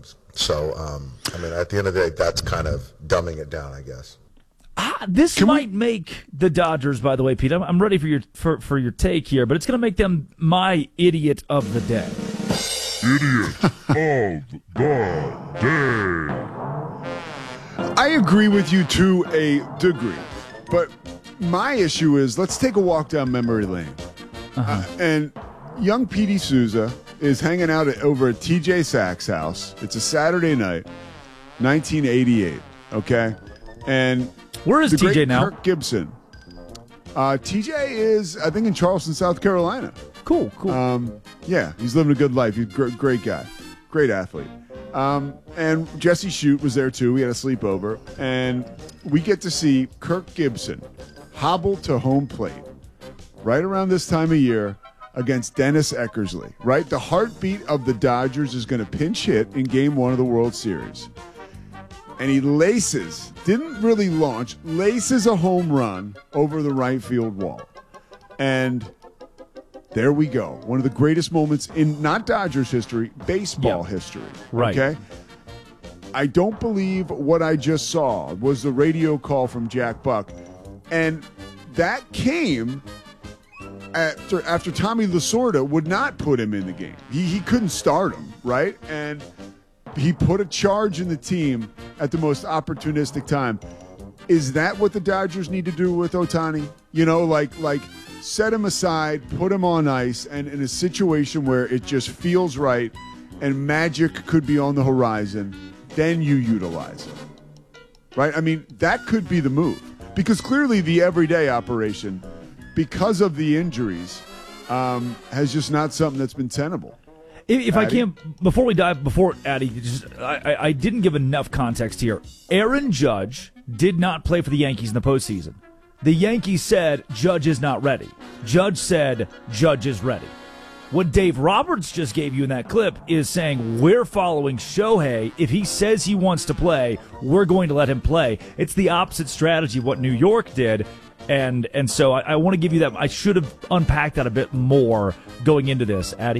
games. So, I mean, at the end of the day, that's kind of dumbing it down, I guess. This might make the Dodgers, by the way, Pete. I'm ready for your take here, but it's going to make them my idiot of the day. Idiot of the day. I agree with you to a degree, but my issue is, let's take a walk down memory lane. And young Petey Souza is hanging out over at TJ Sachs' house. It's a Saturday night, 1988, okay? And where is TJ now? Kirk Gibson. TJ is, I think, in Charleston, South Carolina. Cool. Yeah, he's living a good life. He's a great guy, great athlete. And Jesse Shute was there, too. We had a sleepover. And we get to see Kirk Gibson hobble to home plate right around this time of year against Dennis Eckersley, right? The heartbeat of the Dodgers is going to pinch hit in Game 1 of the World Series. And he didn't really launch, laces a home run over the right field wall. And there we go. One of the greatest moments in not Dodgers history, baseball history. Right. Okay? I don't believe what I just saw was the radio call from Jack Buck. And that came after Tommy Lasorda would not put him in the game. He couldn't start him, right? And he put a charge in the team at the most opportunistic time. Is that what the Dodgers need to do with Ohtani? You know, like set him aside, put him on ice, and in a situation where it just feels right and magic could be on the horizon, then you utilize him. Right? I mean, that could be the move. Because clearly the everyday operation, because of the injuries, has just not something that's been tenable. If I can, before Addy, I didn't give enough context here. Aaron Judge did not play for the Yankees in the postseason. The Yankees said Judge is not ready. Judge said Judge is ready. What Dave Roberts just gave you in that clip is saying we're following Shohei. If he says he wants to play, we're going to let him play. It's the opposite strategy of what New York did. And so I want to give you that. I should have unpacked that a bit more going into this. Addy?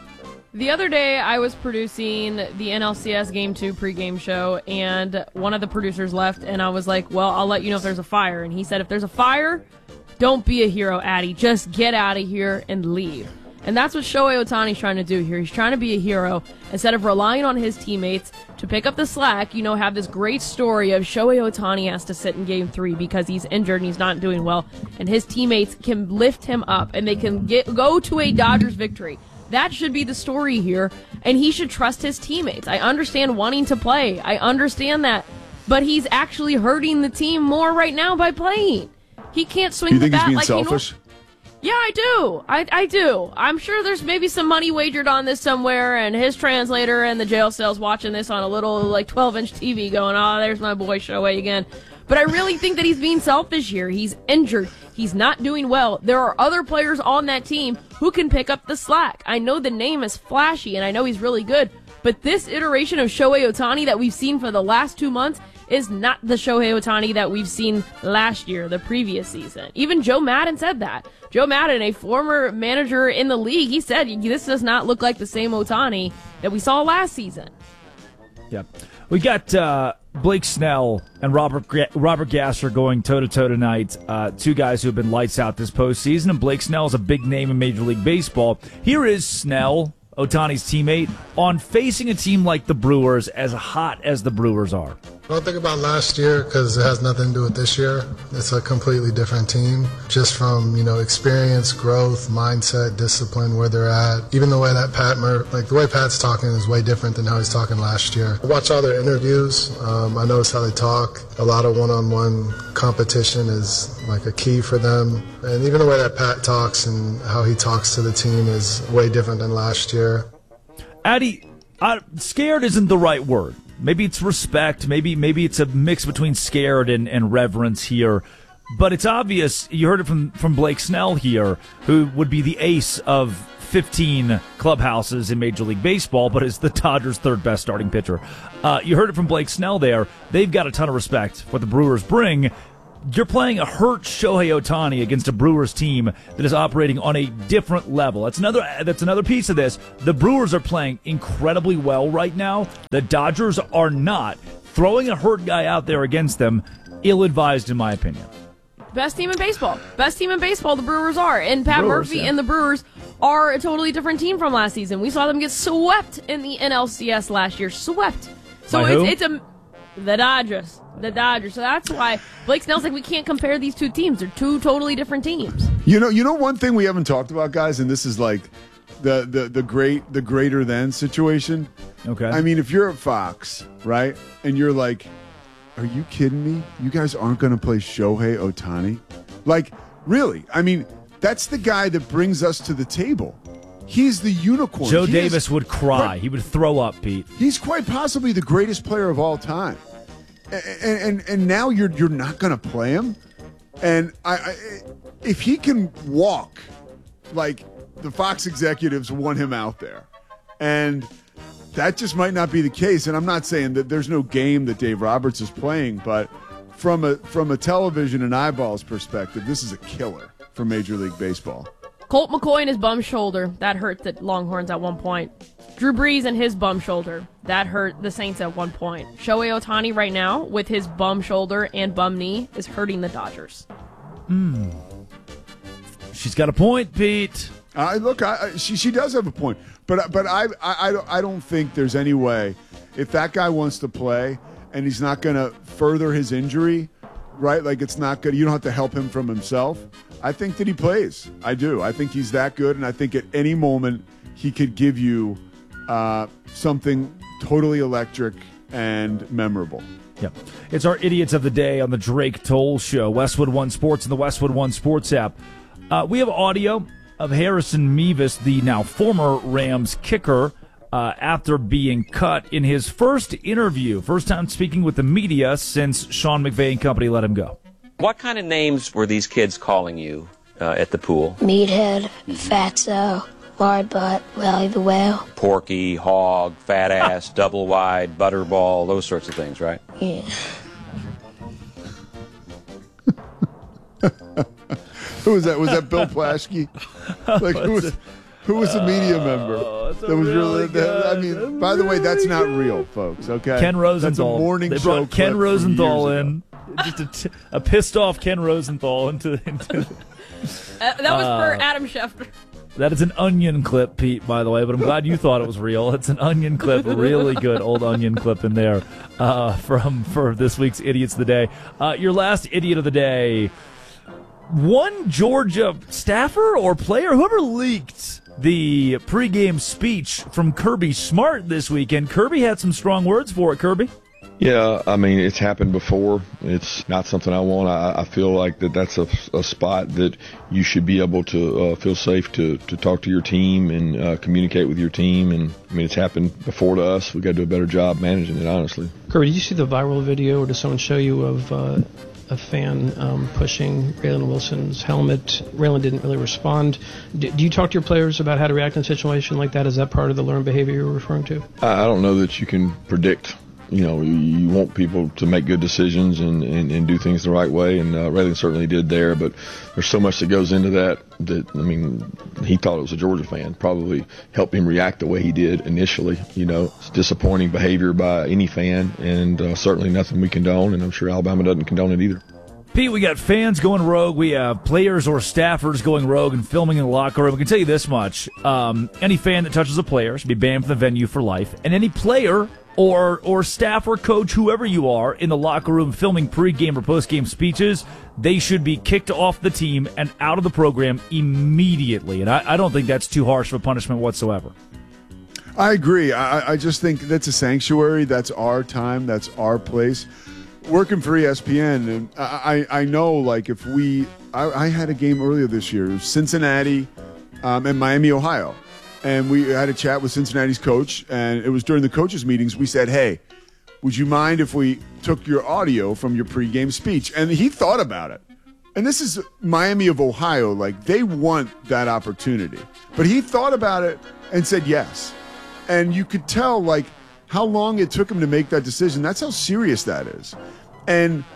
The other day, I was producing the NLCS Game 2 pregame show, and one of the producers left, and I was like, well, I'll let you know if there's a fire. And he said, if there's a fire, don't be a hero, Addy. Just get out of here and leave. And that's what Shohei Ohtani's trying to do here. He's trying to be a hero. Instead of relying on his teammates to pick up the slack, have this great story of Shohei Ohtani has to sit in Game 3 because he's injured and he's not doing well, and his teammates can lift him up, and they can go to a Dodgers victory. That should be the story here, and he should trust his teammates. I understand wanting to play. I understand that. But he's actually hurting the team more right now by playing. He can't swing the bat like he... You think he's being selfish? Yeah, I do. I do. I'm sure there's maybe some money wagered on this somewhere, and his translator and the jail cell's watching this on a little 12-inch TV going, oh, there's my boy Shohei again. But I really think that he's being selfish here. He's injured. He's not doing well. There are other players on that team who can pick up the slack. I know the name is flashy, and I know he's really good, but this iteration of Shohei Ohtani that we've seen for the last 2 months is not the Shohei Ohtani that we've seen last year, the previous season. Even Joe Maddon said that. Joe Maddon, a former manager in the league, he said this does not look like the same Ohtani that we saw last season. Yeah. We got Blake Snell and Robert Gasser going toe-to-toe tonight. Two guys who have been lights out this postseason, and Blake Snell is a big name in Major League Baseball. Here is Snell, Ohtani's teammate, on facing a team like the Brewers, as hot as the Brewers are. Don't think about last year because it has nothing to do with this year. It's a completely different team, just from experience, growth, mindset, discipline, where they're at. Even the way that the way Pat's talking is way different than how he's talking last year. I watch all their interviews. I notice how they talk. A lot of one-on-one competition is like a key for them. And even the way that Pat talks and how he talks to the team is way different than last year. Addy, scared isn't the right word. Maybe it's respect. Maybe it's a mix between scared and reverence here. But it's obvious. You heard it from Blake Snell here, who would be the ace of 15 clubhouses in Major League Baseball, but is the Dodgers' third best starting pitcher. You heard it from Blake Snell there. They've got a ton of respect for what the Brewers bring. You're playing a hurt Shohei Ohtani against a Brewers team that is operating on a different level. That's another piece of this. The Brewers are playing incredibly well right now. The Dodgers are not. Throwing a hurt guy out there against them, ill-advised in my opinion. Best team in baseball. Best team in baseball, the Brewers are. And Pat Murphy and the Brewers are a totally different team from last season. We saw them get swept in the NLCS last year. Swept. So the Dodgers. The Dodgers. So that's why Blake Snell's like, we can't compare these two teams. They're two totally different teams. You know one thing we haven't talked about, guys, and this is like the greater than situation. Okay. I mean, if you're at Fox, right, and you're like, are you kidding me? You guys aren't going to play Shohei Ohtani? Like, really? I mean, that's the guy that brings us to the table. He's the unicorn. Joe Davis would cry. He would throw up, Pete. He's quite possibly the greatest player of all time. And now you're not going to play him? And if he can walk, like the Fox executives want him out there. And that just might not be the case. And I'm not saying that there's no game that Dave Roberts is playing, but from a television and eyeballs perspective, this is a killer for Major League Baseball. Colt McCoy and his bum shoulder. That hurt the Longhorns at one point. Drew Brees and his bum shoulder. That hurt the Saints at one point. Shohei Ohtani right now, with his bum shoulder and bum knee, is hurting the Dodgers. She's got a point, Pete. Look, she does have a point. But I don't think there's any way, if that guy wants to play and he's not going to further his injury, right? Like it's not good. You don't have to help him from himself. I think that he plays. I do. I think he's that good, and I think at any moment he could give you something totally electric and memorable. Yep. It's our Idiots of the Day on the Drake Toll Show, Westwood One Sports and the Westwood One Sports app. We have audio of Harrison Mevis, the now former Rams kicker, after being cut in his first interview. First time speaking with the media since Sean McVay and company let him go. What kind of names were these kids calling you at the pool? Meathead, Fatso, Lard Butt, Wally the Whale. Porky, Hog, Fat Ass, Double Wide, Butterball, those sorts of things, right? Yeah. Who was that? Was that Bill Plaschke? Like who was the media member? That was really good. I mean, by the way, that's not real, folks. Okay, Ken Rosenthal. That's a morning they show. Brought Ken Rosenthal in. Ah. Just a pissed off Ken Rosenthal into That was for Adam Schefter. That is an Onion clip, Pete, by the way, but I'm glad you thought it was real. It's an Onion clip, a really good old Onion clip in there for this week's Idiots of the Day. Your last Idiot of the Day, one Georgia staffer or player, whoever leaked the pregame speech from Kirby Smart this weekend. Kirby had some strong words for it, Kirby. Yeah, I mean, it's happened before. It's not something I want. I feel like that's a spot that you should be able to feel safe to talk to your team and communicate with your team. And, I mean, it's happened before to us. We've got to do a better job managing it, honestly. Kirby, did you see the viral video, or did someone show you of a fan pushing Raylan Wilson's helmet? Raylan didn't really respond. Do you talk to your players about how to react in a situation like that? Is that part of the learned behavior you're referring to? I don't know that you can predict. You know, you want people to make good decisions and do things the right way, and Raylan certainly did there, but there's so much that goes into that, I mean, he thought it was a Georgia fan, probably helped him react the way he did initially. You know, it's disappointing behavior by any fan, and certainly nothing we condone, and I'm sure Alabama doesn't condone it either. Pete, we got fans going rogue. We have players or staffers going rogue and filming in the locker room. We can tell you this much. Any fan that touches a player should be banned from the venue for life, and any player or staff or coach, whoever you are, in the locker room filming pregame or postgame speeches, they should be kicked off the team and out of the program immediately. And I don't think that's too harsh of a punishment whatsoever. I agree. I just think that's a sanctuary. That's our time. That's our place. Working for ESPN, and I know, like, if I had a game earlier this year, Cincinnati and Miami, Ohio. And we had a chat with Cincinnati's coach, and it was during the coaches' meetings. We said, hey, would you mind if we took your audio from your pregame speech? And he thought about it. And this is Miami of Ohio. Like, they want that opportunity. But he thought about it and said yes. And you could tell, like, how long it took him to make that decision. That's how serious that is. And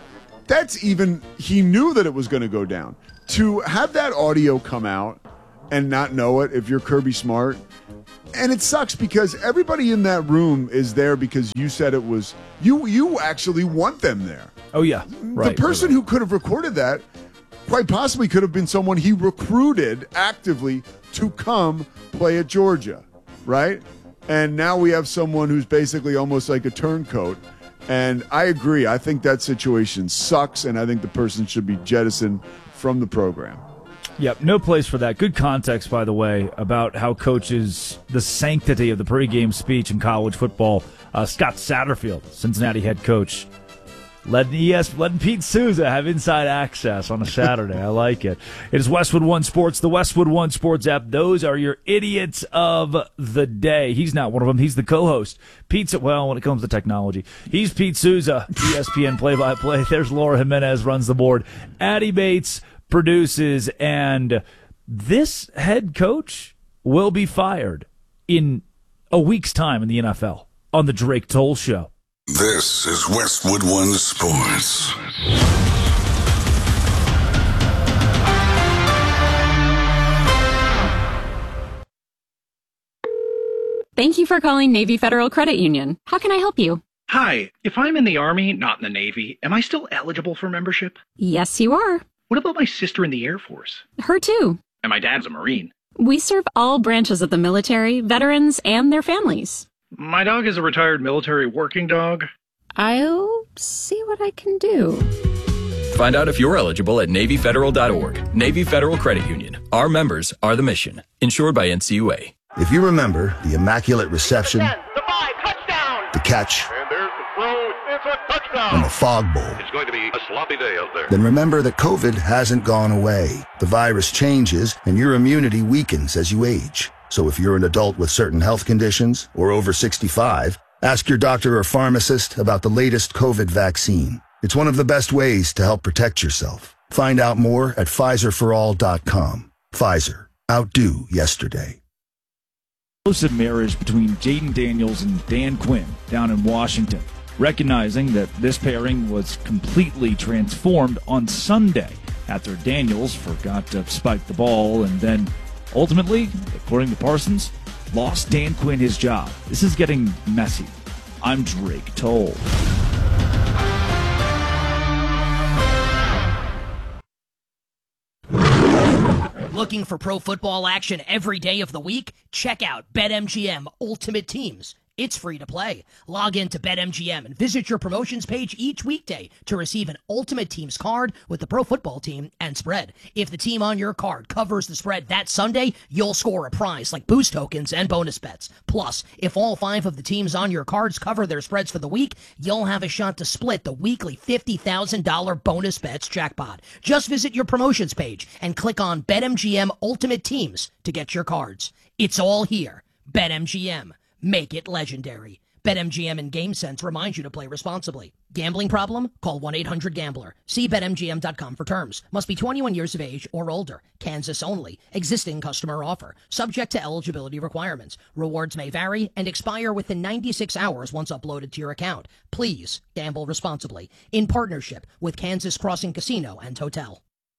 he knew that it was going to go down. To have that audio come out and not know it, if you're Kirby Smart, and it sucks because everybody in that room is there because you said it was, you actually want them there. Oh, yeah. Right, the person right. who could have recorded that quite possibly could have been someone he recruited actively to come play at Georgia, right? And now we have someone who's basically almost like a turncoat. And I agree. I think that situation sucks, and I think the person should be jettisoned from the program. Yep, no place for that. Good context, by the way, about how coaches, the sanctity of the pregame speech in college football. Scott Satterfield, Cincinnati head coach, letting Pete Souza have inside access on a Saturday. I like it. It is Westwood One Sports, the Westwood One Sports app. Those are your idiots of the day. He's not one of them. He's the co-host. Pete's, well, when it comes to technology, he's Pete Souza, ESPN play-by-play. There's Laura Jimenez, runs the board. Addie Bates produces, and this head coach will be fired in a week's time in the NFL on the Drake Toll Show. This is Westwood One Sports. Thank you for calling Navy Federal Credit Union. How can I help you? Hi, if I'm in the Army, not in the Navy, am I still eligible for membership? Yes, you are. What about my sister in the Air Force? Her too. And my dad's a Marine. We serve all branches of the military, veterans, and their families. My dog is a retired military working dog. I'll see what I can do. Find out if you're eligible at NavyFederal.org. Navy Federal Credit Union. Our members are the mission. Insured by NCUA. If you remember the immaculate reception, the catch, And there's the throw. It's a touchdown. and the fog bowl, It's going to be a sloppy day out there. then remember that COVID hasn't gone away. The virus changes and your immunity weakens as you age. So if you're an adult with certain health conditions or over 65, ask your doctor or pharmacist about the latest COVID vaccine. It's one of the best ways to help protect yourself. Find out more at PfizerForAll.com. Pfizer. Outdo yesterday. Explosive marriage between Jaden Daniels and Dan Quinn down in Washington. Recognizing that this pairing was completely transformed on Sunday after Daniels forgot to spike the ball and then ultimately, according to Parsons, lost Dan Quinn his job. This is getting messy. I'm Drake Toll. Looking for pro football action every day of the week? Check out BetMGM Ultimate Teams. It's free to play. Log in to BetMGM and visit your promotions page each weekday to receive an Ultimate Teams card with the pro football team and spread. If the team on your card covers the spread that Sunday, you'll score a prize like boost tokens and bonus bets. Plus, if all 5 of the teams on your cards cover their spreads for the week, you'll have a shot to split the weekly $50,000 bonus bets jackpot. Just visit your promotions page and click on BetMGM Ultimate Teams to get your cards. It's all here. BetMGM. Make it legendary. BetMGM and GameSense remind you to play responsibly. Gambling problem? Call 1-800-GAMBLER. See BetMGM.com for terms. Must be 21 years of age or older. Kansas only. Existing customer offer. Subject to eligibility requirements. Rewards may vary and expire within 96 hours once uploaded to your account. Please gamble responsibly. In partnership with Kansas Crossing Casino and Hotel.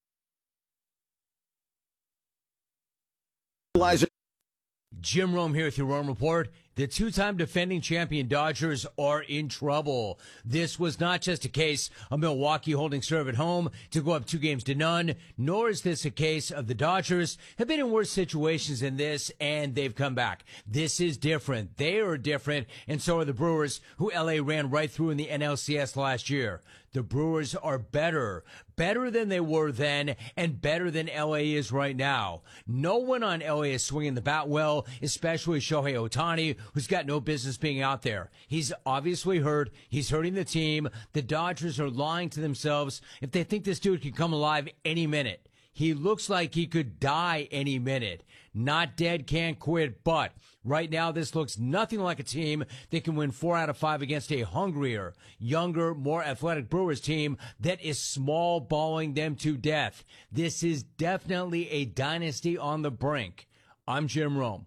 Jim Rome here with your Rome Report. The two-time defending champion Dodgers are in trouble. This was not just a case of Milwaukee holding serve at home to go up 2-0, nor is this a case of the Dodgers have been in worse situations than this, and they've come back. This is different. They are different, and so are the Brewers, who LA ran right through in the NLCS last year. The Brewers are better than they were then, and better than LA is right now. No one on LA is swinging the bat well, especially Shohei Ohtani, who's got no business being out there. He's obviously hurt. He's hurting the team. The Dodgers are lying to themselves if they think this dude can come alive any minute. He looks like he could die any minute. Not dead, can't quit, but right now this looks nothing like a team that can win 4 out of 5 against a hungrier, younger, more athletic Brewers team that is small balling them to death. This is definitely a dynasty on the brink. I'm Jim Rome.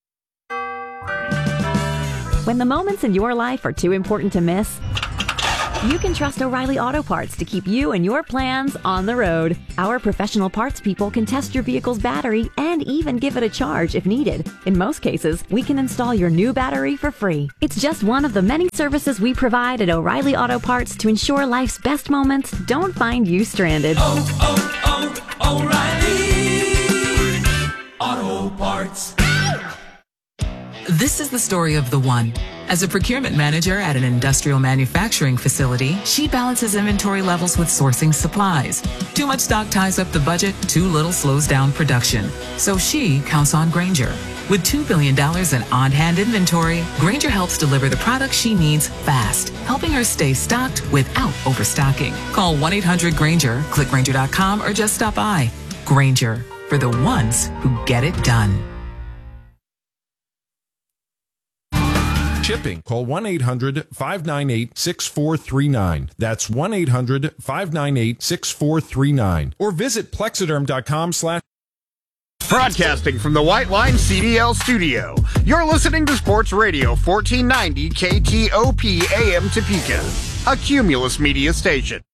When the moments in your life are too important to miss, You can trust O'Reilly Auto Parts to keep you and your plans on the road. Our professional parts people can test your vehicle's battery and even give it a charge if needed. In most cases, we can install your new battery for free. It's just one of the many services we provide at O'Reilly Auto Parts to ensure life's best moments don't find you stranded. O'Reilly Auto Parts. This is the story of the one. As a procurement manager at an industrial manufacturing facility, she balances inventory levels with sourcing supplies. Too much stock ties up the budget, too little slows down production. So she counts on Grainger. With $2 billion in on-hand inventory, Grainger helps deliver the products she needs fast, helping her stay stocked without overstocking. Call 1-800-GRAINGER, click Grainger.com, or just stop by. Grainger, for the ones who get it done. Shipping. Call 1-800-598-6439. That's 1-800-598-6439. Or visit plexiderm.com/. Broadcasting from the White Line CDL studio, you're listening to Sports Radio 1490 KTOP AM Topeka, a Cumulus Media station.